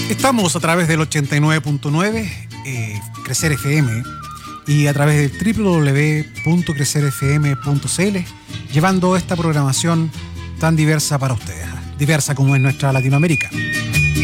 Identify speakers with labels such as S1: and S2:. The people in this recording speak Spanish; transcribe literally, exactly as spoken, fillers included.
S1: Estamos a través del ochenta y nueve punto nueve, eh, Crecer F M, y a través del doble u doble u doble u punto crecer f m punto c l, llevando esta programación tan diversa para ustedes, diversa como es nuestra Latinoamérica.